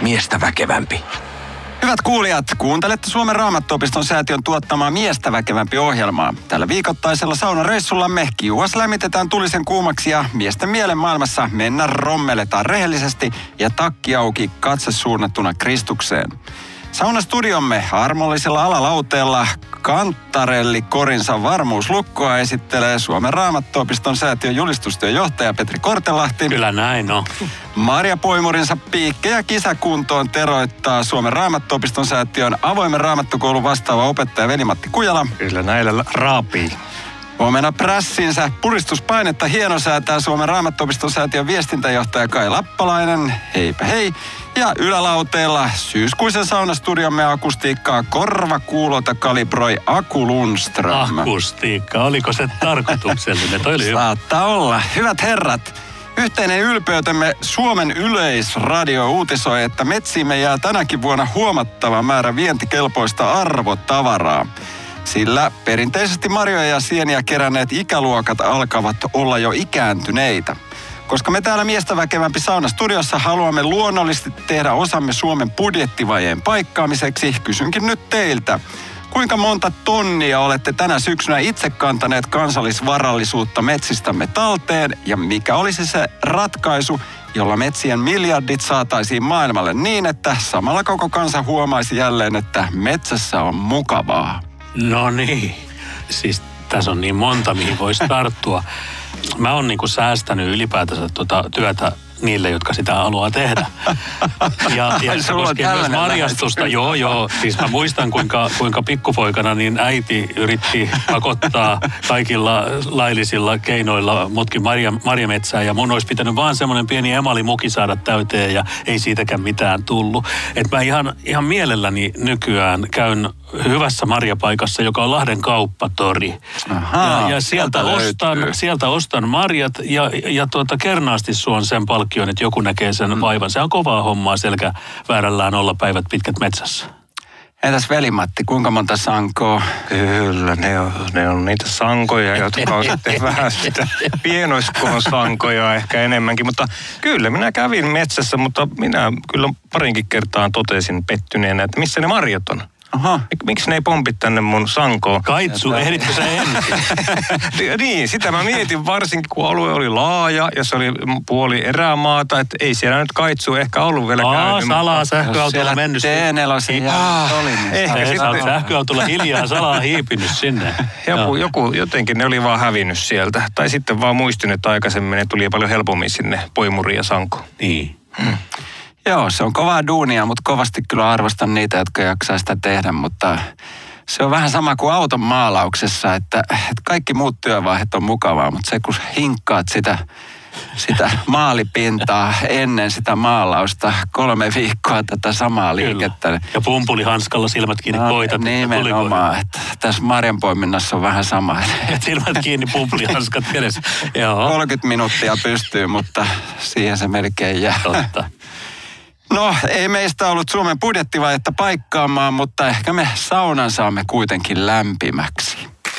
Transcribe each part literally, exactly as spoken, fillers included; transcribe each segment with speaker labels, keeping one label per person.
Speaker 1: Miestä väkevämpi.
Speaker 2: Hyvät kuulijat, kuuntelette Suomen Raamattuopiston säätiön tuottamaa Miestä väkevämpi -ohjelmaa. Tällä viikoittaisella saunareissullamme kiuas lämmitetään tulisen kuumaksi ja miesten mielen maailmassa mennä rommeletaan rehellisesti ja takki auki, katse suunnattuna Kristukseen. Saunastudiomme armollisella alalauteella Kantarelli Korinsa varmuuslukkoa esittelee Suomen Raamattuopiston säätiön julistustyöjohtaja Petri Kortelahti.
Speaker 3: Kyllä näin on.
Speaker 2: Marja Poimurinsa piikkejä kisäkuntoon teroittaa Suomen Raamattuopiston säätiön avoimen raamattukoulun vastaava opettaja Veli-Matti Kujala.
Speaker 4: Kyllä näillä raapii.
Speaker 2: Omena prässinsä puristuspainetta hienosäätää Suomen Raamattuopiston säätiön viestintäjohtaja Kai Lappalainen. Heipä hei. Ja ylälauteella syyskuisen saunastudiomme akustiikkaa korvakuulota kalibroi Aku Lundström.
Speaker 3: Akustiikka, oliko se tarkoituksellinen? Toi oli
Speaker 2: Saattaa olla. Hyvät herrat, yhteinen ylpeytemme Suomen Yleisradio uutisoi, että metsiimme jää tänäkin vuonna huomattava määrä vientikelpoista arvotavaraa. Sillä perinteisesti marjoja ja sieniä keränneet ikäluokat alkavat olla jo ikääntyneitä. Koska me täällä Miestä väkevämpi saunastudiossa haluamme luonnollisesti tehdä osamme Suomen budjettivajeen paikkaamiseksi, kysynkin nyt teiltä. Kuinka monta tonnia olette tänä syksynä itse kantaneet kansallisvarallisuutta metsistämme talteen ja mikä olisi se ratkaisu, jolla metsien miljardit saataisiin maailmalle niin, että samalla koko kansa huomaisi jälleen, että metsässä on mukavaa?
Speaker 3: No niin, siis tässä on niin monta, mihin voisi tarttua. Mä oon niinku säästänyt ylipäätänsä tuota työtä niille, jotka sitä haluaa tehdä. Ja, ja se koskee myös marjastusta. Joo, joo. Siis mä muistan, kuinka, kuinka pikkupoikana niin äiti yritti pakottaa kaikilla laillisilla keinoilla mutkin marja, marjametsää. Ja mun olisi pitänyt vaan semmoinen pieni emalimuki saada täyteen ja ei siitäkään mitään tullut. Että mä ihan, ihan mielelläni nykyään käyn hyvässä marjapaikassa, joka on Lahden kauppatori.
Speaker 2: Ahaa,
Speaker 3: ja, ja sieltä, ostan, sieltä ostan marjat ja, ja tuota, kernaasti suon sen palkkion, että joku näkee sen mm. vaivan. Se on kovaa hommaa selkä väärällään olla päivät pitkät metsässä.
Speaker 2: Entäs Veli-Matti, kuinka monta sankoa?
Speaker 4: Kyllä, ne on, ne on niitä sankoja, jotka on sitten vähän sitä pienoiskoon sankoja ehkä enemmänkin. Mutta kyllä, minä kävin metsässä, mutta minä kyllä parinkin kertaan totesin pettyneenä, että missä ne marjat on.
Speaker 2: Aha.
Speaker 4: Miksi ne ei pompi tänne mun sankoon?
Speaker 3: Kaitsu, ehditkö sä ensin?
Speaker 4: Niin, sitä mä mietin varsinkin, kun alue oli laaja ja se oli puoli erämaata, että ei siellä nyt kaitsu ehkä ollut vielä
Speaker 3: Aa,
Speaker 4: käynyt.
Speaker 3: salaa sähköautolla mennyt.
Speaker 2: T neljä
Speaker 4: Ah,
Speaker 2: oli, niin
Speaker 4: ehkä
Speaker 3: Ei, sä oot
Speaker 4: sitten
Speaker 3: sähköautolla hiljaa salaa hiipinyt sinne.
Speaker 4: joku, joku, jotenkin ne oli vaan hävinnyt sieltä. Tai sitten vaan muistin, että aikaisemmin ne tuli paljon helpommin sinne Poimuriin ja Sankoon.
Speaker 3: Niin.
Speaker 4: Hmm.
Speaker 2: Joo, se on kovaa duunia, mutta kovasti kyllä arvostan niitä, jotka jaksaa sitä tehdä, mutta se on vähän sama kuin auton maalauksessa, että, että kaikki muut työvaiheet on mukavaa, mutta se kun hinkkaat sitä, sitä maalipintaa ennen sitä maalausta kolme viikkoa tätä samaa liikettä.
Speaker 3: Kyllä. Ja pumpulihanskalla silmät kiinni
Speaker 2: No,
Speaker 3: koitat.
Speaker 2: nimenomaan, että tässä marjanpoiminnassa on vähän sama.
Speaker 3: Silmät kiinni, pumpulihanskat kädessä. Joo.
Speaker 2: kolmekymmentä minuuttia pystyy, mutta siihen se melkein jää.
Speaker 3: Totta.
Speaker 2: No, ei meistä ollut Suomen budjettivajetta paikkaamaan, mutta ehkä me saunan saamme kuitenkin lämpimäksi.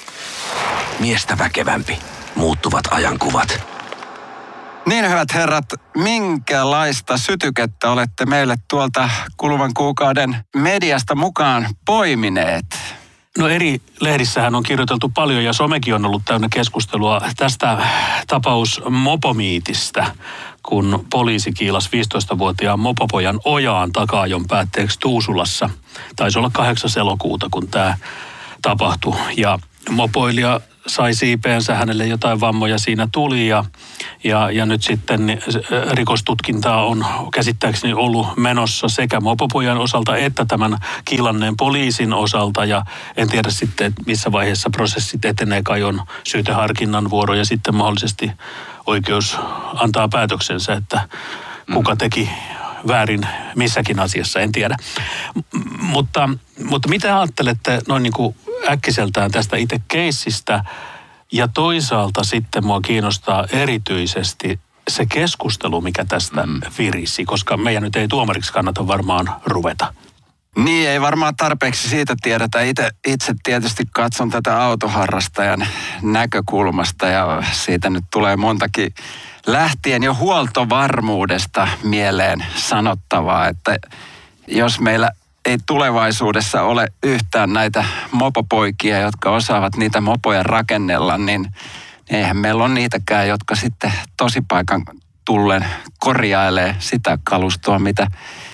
Speaker 1: Miestä väkevämpi. Muuttuvat ajankuvat.
Speaker 2: Niin, hyvät herrat, minkälaista sytykettä olette meille tuolta kuluvan kuukauden mediasta mukaan poimineet?
Speaker 3: No eri lehdissähän on kirjoiteltu paljon ja somekin on ollut täynnä keskustelua tästä tapaus mopomiitistä, kun poliisi kiilasi viisitoistavuotiaan mopopojan ojaan taka-ajon päätteeksi Tuusulassa. Taisi olla kahdeksas elokuuta, kun tämä tapahtui. Ja mopoilija sai siipeensä, hänelle jotain vammoja siinä tuli ja, ja, ja nyt sitten rikostutkintaa on käsittääkseni ollut menossa sekä mopopojan osalta että tämän kiilanneen poliisin osalta ja en tiedä sitten, missä vaiheessa prosessit etenee, kai on syyteharkinnan vuoro ja sitten mahdollisesti oikeus antaa päätöksensä, että kuka teki väärin missäkin asiassa, en tiedä. M- mutta, mutta mitä ajattelette noin niin kuin äkkiseltään tästä itse keissistä ja toisaalta sitten mua kiinnostaa erityisesti se keskustelu, mikä tästä mm. virisi, koska meidän nyt ei tuomariksi kannata varmaan ruveta.
Speaker 2: Niin, ei varmaan tarpeeksi siitä tiedetä. Itse, itse tietysti katson tätä autoharrastajan näkökulmasta ja siitä nyt tulee montakin lähtien jo huoltovarmuudesta mieleen sanottavaa, että jos meillä ei tulevaisuudessa ole yhtään näitä mopopoikia, jotka osaavat niitä mopoja rakennella, niin eihän meillä ole niitäkään, jotka sitten tosipaikan tullen korjailee sitä kalustoa, mitä,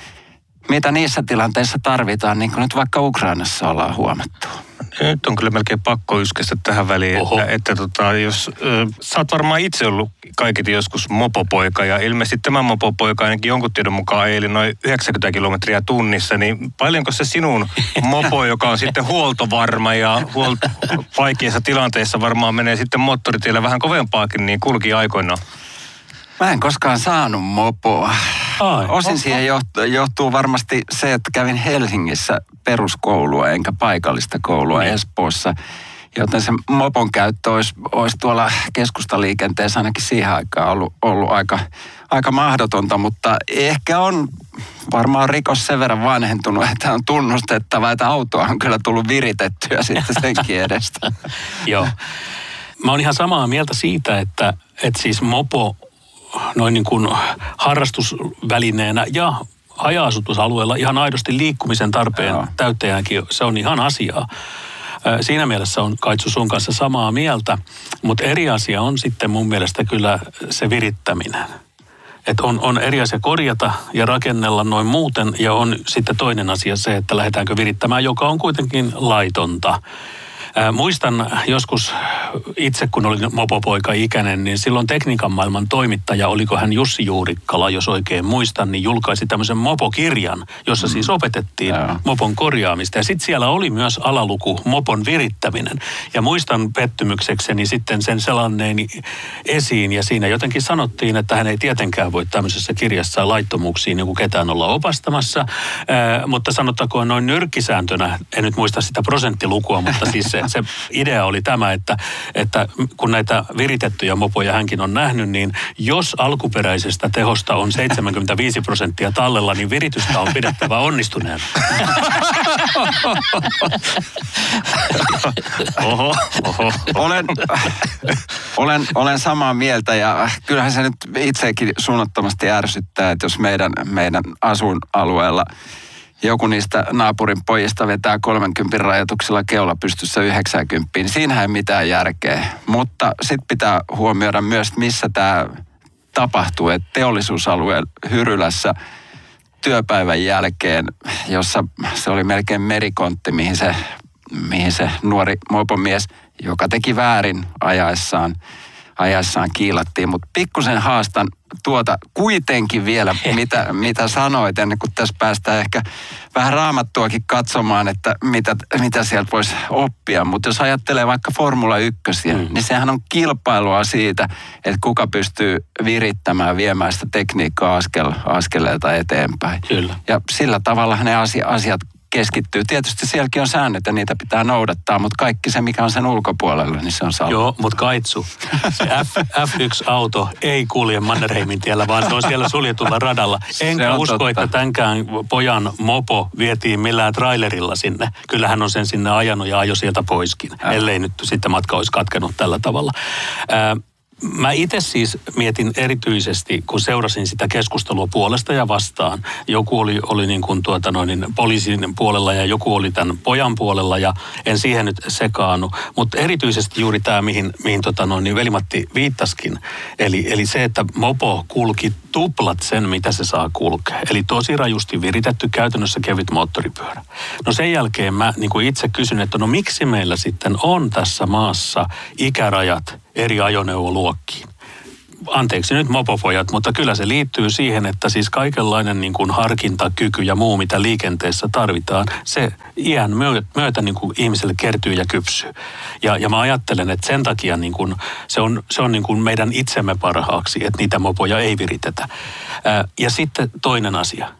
Speaker 2: mitä niissä tilanteissa tarvitaan, niin kuin nyt vaikka Ukrainassa ollaan huomattu.
Speaker 4: Nyt on kyllä melkein pakko yskästä tähän väliin, Oho. että, että tota, jos äh, sä oot varmaan itse ollut kaiketi joskus mopopoika ja ilmeisesti tämä mopopoika ainakin jonkun tiedon mukaan eli noin yhdeksänkymmentä kilometriä tunnissa, niin paljonko se sinun mopo, joka on sitten huoltovarma ja huolto, vaikeissa tilanteissa varmaan menee sitten moottoritiellä vähän kovempaakin, niin kulki aikoinaan?
Speaker 2: Mä en koskaan saanut mopoa.
Speaker 3: Ai,
Speaker 2: Osin
Speaker 3: oho.
Speaker 2: siihen johtuu, johtuu varmasti se, että kävin Helsingissä peruskoulua enkä paikallista koulua
Speaker 3: Niin.
Speaker 2: Espoossa. Joten se mopon käyttö olisi, olisi tuolla keskustaliikenteessä ainakin siihen aikaan ollut, ollut aika, aika mahdotonta, mutta ehkä on varmaan rikos sen verran vanhentunut, että on tunnustettava, että autoa on kyllä tullut viritettyä sitten senkin edestä.
Speaker 3: Joo. Mä oon ihan samaa mieltä siitä, että, että siis mopo noin niin kuin harrastusvälineenä ja haja-asutusalueella ihan aidosti liikkumisen tarpeen
Speaker 2: Joo.
Speaker 3: täyttäjänkin, se on ihan asiaa. Siinä mielessä on Kaitsu sun kanssa samaa mieltä, mutta eri asia on sitten mun mielestä kyllä se virittäminen. Että on, on eri asia korjata ja rakennella noin muuten ja on sitten toinen asia se, että lähdetäänkö virittämään, joka on kuitenkin laitonta. Ää, muistan joskus itse, kun olin mopopoika-ikäinen, niin silloin tekniikan maailman toimittaja, oliko hän Jussi Juurikkala, jos oikein muistan, niin julkaisi tämmöisen mopokirjan, jossa mm. siis opetettiin
Speaker 2: ja.
Speaker 3: mopon korjaamista. Ja sitten siellä oli myös alaluku mopon virittäminen. Ja muistan pettymyksekseni sitten sen selanneeni esiin, ja siinä jotenkin sanottiin, että hän ei tietenkään voi tämmöisessä kirjassa laittomuuksiin niin kuin ketään olla opastamassa, ää, mutta sanottakoon noin nyrkkisääntönä, en nyt muista sitä prosenttilukua, mutta siis se Se idea oli tämä, että, että kun näitä viritettyjä mopoja hänkin on nähnyt, niin jos alkuperäisestä tehosta on seitsemänkymmentäviisi prosenttia tallella, niin viritystä on pidettävä onnistuneena.
Speaker 4: Oho, oho.
Speaker 2: Olen, olen, olen samaa mieltä ja kyllähän se nyt itsekin suunnattomasti ärsyttää, että jos meidän, meidän asuinalueella joku niistä naapurin pojista vetää kolmenkympin rajoituksella keula pystyssä yhdeksänkymmentä, niin siinähän ei mitään järkeä. Mutta sitten pitää huomioida myös, missä tämä tapahtuu. Että teollisuusalueen Hyrylässä työpäivän jälkeen, jossa se oli melkein merikontti, mihin se, mihin se nuori mopomies, joka teki väärin ajaessaan, ajaessaan kiilattiin. Mutta pikkusen haastan tuota kuitenkin vielä, mitä, mitä sanoit, ennen kuin tässä päästään ehkä vähän raamattuakin katsomaan, että mitä, mitä sieltä voisi oppia. Mutta jos ajattelee vaikka Formula yksi, mm. niin sehän on kilpailua siitä, että kuka pystyy virittämään, viemään sitä tekniikkaa askel, askeleelta eteenpäin.
Speaker 3: Kyllä.
Speaker 2: Ja sillä tavalla ne asia, asiat keskittyy. Tietysti sielläkin on säännöt ja niitä pitää noudattaa, mutta kaikki se, mikä on sen ulkopuolella, niin se on salaa.
Speaker 3: Joo, mutta Kaitsu, se F, F yksi auto ei kulje Mannerheimin tiellä, vaan se on siellä suljetulla radalla. Enkä usko, totta. että tämänkään pojan mopo vietiin millään trailerilla sinne. Kyllähän on sen sinne ajanut ja ajo sieltä poiskin, äh. ellei nyt sitten matka olisi katkenut tällä tavalla. Äh, Mä itse siis mietin erityisesti, kun seurasin sitä keskustelua puolesta ja vastaan. Joku oli, oli niin kuin tuota noin poliisin puolella ja joku oli tämän pojan puolella ja en siihen nyt sekaannu. Mutta erityisesti juuri tämä, mihin, mihin tota noin, niin Veli-Matti viittaskin. Eli, eli se, että mopo kulki tuplat sen, mitä se saa kulkea. Eli tosi rajusti viritetty käytännössä kevyt moottoripyörä. No sen jälkeen mä niin kuin itse kysyn, että no miksi meillä sitten on tässä maassa ikärajat eri ajoneuvoluokkiin. Anteeksi nyt mopopojat, mutta kyllä se liittyy siihen, että siis kaikenlainen niin kuin harkintakyky ja muu, mitä liikenteessä tarvitaan, se iän myötä niin kuin ihmiselle kertyy ja kypsyy. Ja, ja mä ajattelen, että sen takia niin kuin, se on, se on niin kuin meidän itsemme parhaaksi, että niitä mopoja ei viritetä. Ää, ja sitten toinen asia.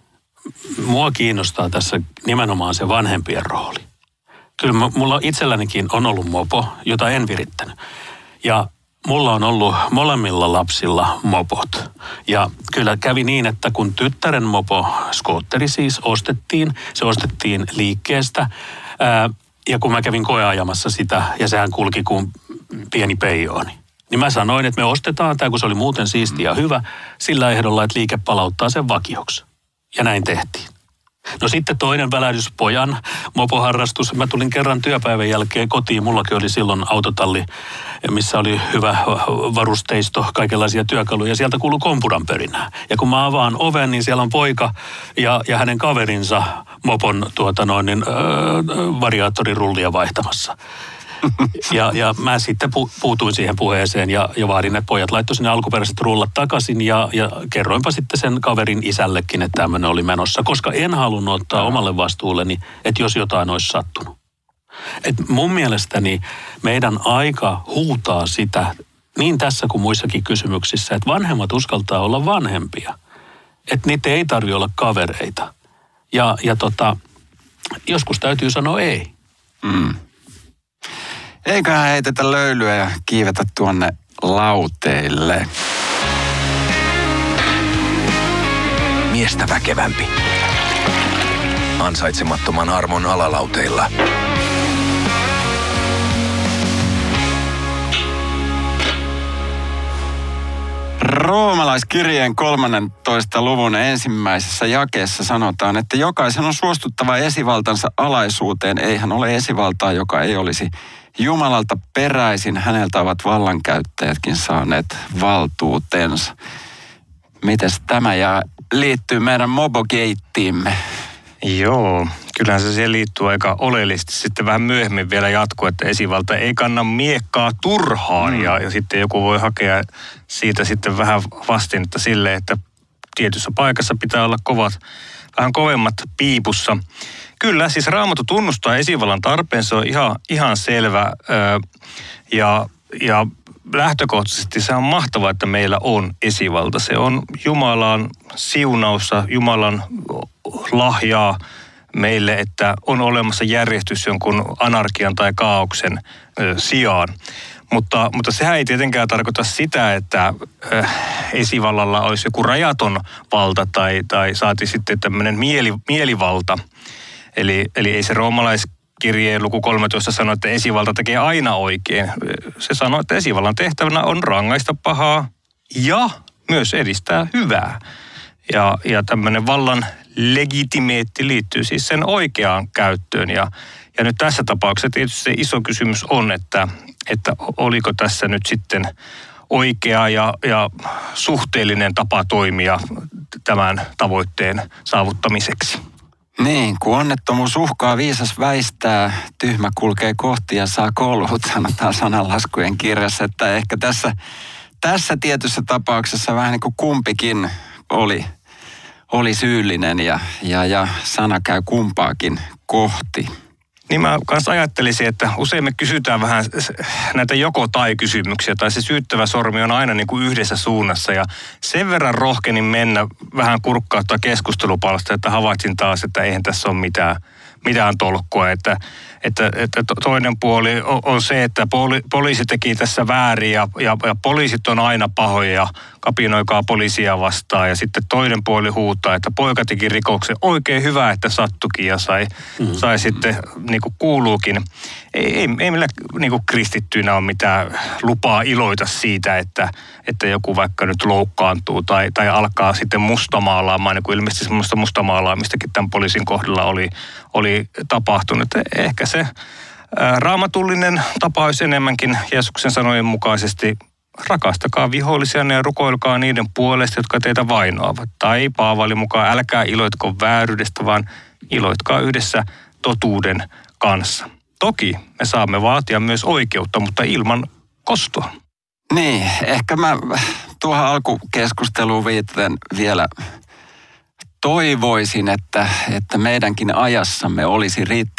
Speaker 3: Mua kiinnostaa tässä nimenomaan se vanhempien rooli. Kyllä mulla itsellänikin on ollut mopo, jota en virittänyt. Ja mulla on ollut molemmilla lapsilla mopot. Ja kyllä kävi niin, että kun tyttären mopo, skootteri siis, ostettiin, se ostettiin liikkeestä. Ää, ja kun mä kävin koeajamassa sitä, ja sehän kulki kuin pieni peijooni, Niin mä sanoin, että me ostetaan tämä, kun se oli muuten siisti ja hyvä, sillä ehdolla, että liike palauttaa sen vakioksi. Ja näin tehtiin. No sitten toinen välähdys, pojan mopoharrastus. Mä tulin kerran työpäivän jälkeen kotiin. Mullakin oli silloin autotalli, missä oli hyvä varusteisto, kaikenlaisia työkaluja. Sieltä kuului kompuran pörinää. Ja kun mä avaan oven, niin siellä on poika ja, ja hänen kaverinsa mopon tuota noin, niin, öö, variaattorirullia vaihtamassa. Ja, ja mä sitten pu, puutuin siihen puheeseen ja, ja vaadin, että pojat laittoi sinne alkuperäiset rullat takaisin ja, ja kerroinpa sitten sen kaverin isällekin, että tämmöinen oli menossa, koska en halunnut ottaa omalle vastuulleni, että jos jotain olisi sattunut. Et mun mielestäni meidän aika huutaa sitä niin tässä kuin muissakin kysymyksissä, että vanhemmat uskaltaa olla vanhempia. Että niitä ei tarvitse olla kavereita. Ja, ja tota, joskus täytyy sanoa ei.
Speaker 2: Mm. Eiköhän heitetä löylyä ja kiivetä tuonne lauteille.
Speaker 1: Miestä väkevämpi. Ansaitsemattoman armon alalauteilla.
Speaker 2: Roomalaiskirjeen kolmannentoista luvun ensimmäisessä jakeessa sanotaan, että jokaisen on suostuttava esivaltansa alaisuuteen. Eihän ole esivaltaa, joka ei olisi Jumalalta peräisin. Häneltä ovat vallankäyttäjätkin saaneet valtuutensa. Mites tämä ja liittyy meidän mobogeittiimme?
Speaker 4: Joo, kyllähän se siihen liittyy aika oleellisesti. Sitten vähän myöhemmin vielä jatkuu, että esivalta ei kanna miekkaa turhaan. Mm. Ja, ja sitten joku voi hakea siitä sitten vähän vastinetta silleen, että tietyssä paikassa pitää olla kovat, vähän kovemmat piipussa. Kyllä, siis Raamattu tunnustaa esivallan tarpeen, se on ihan, ihan selvä. Ja, ja lähtökohtaisesti se on mahtavaa, että meillä on esivalta. Se on Jumalan siunausta, Jumalan lahjaa meille, että on olemassa järjestys jonkun anarkian tai kaaoksen sijaan. Mutta, mutta sehän ei tietenkään tarkoita sitä, että äh, esivallalla olisi joku rajaton valta tai, tai saati sitten tämmöinen mieli, mielivalta. Eli, eli ei se roomalaiskirjeen luku kolmetoista sano, että esivalta tekee aina oikein. Se sanoo, että esivallan tehtävänä on rangaista pahaa ja myös edistää hyvää. Ja, ja tämmöinen vallan legitimeetti liittyy siis sen oikeaan käyttöön. Ja, ja nyt tässä tapauksessa tietysti se iso kysymys on, että, että oliko tässä nyt sitten oikea ja, ja suhteellinen tapa toimia tämän tavoitteen saavuttamiseksi.
Speaker 2: Niin, kun onnettomuus uhkaa, viisas väistää, tyhmä kulkee kohti ja saa kolhut, sanotaan sananlaskujen kirjassa, että ehkä tässä, tässä tietyssä tapauksessa vähän niin kuin kumpikin oli, oli syyllinen ja, ja, ja sana käy kumpaakin kohti.
Speaker 4: Niin mä kanssa ajattelisin, että usein me kysytään vähän näitä joko-tai-kysymyksiä, tai se syyttävä sormi on aina niin kuin yhdessä suunnassa, ja sen verran rohkenin mennä vähän kurkkauttaa keskustelupalsta, että havaitsin taas, että eihän tässä ole mitään, mitään tolkkua, että, että, että toinen puoli on, on se, että poli, poliisi teki tässä väärin, ja, ja, ja poliisit on aina pahoja, ja kapinoikaa poliisia vastaan, ja sitten toinen puoli huutaa, että poika teki rikoksen, oikein hyvä, että sattukin, ja sai, mm-hmm. sai sitten, niin kuin kuuluukin. Ei, ei, ei meillä niin kuin kristittyinä ole mitään lupaa iloita siitä, että, että joku vaikka nyt loukkaantuu, tai, tai alkaa sitten mustamaalaamaan, niin kuin ilmeisesti semmoista mustamaalaamistakin tämän poliisin kohdalla oli, oli tapahtunut. Ehkä se ää, raamatullinen tapa olisi enemmänkin Jeesuksen sanojen mukaisesti: rakastakaa vihollisianne ja rukoilkaa niiden puolesta, jotka teitä vainoavat. Tai Paavalin mukaan älkää iloitko vääryydestä, vaan iloitkaa yhdessä totuuden kanssa. Toki me saamme vaatia myös oikeutta, mutta ilman kostoa.
Speaker 2: Niin, ehkä mä tuohon alkukeskusteluun viitaten vielä toivoisin, että, että meidänkin ajassamme olisi riittävästi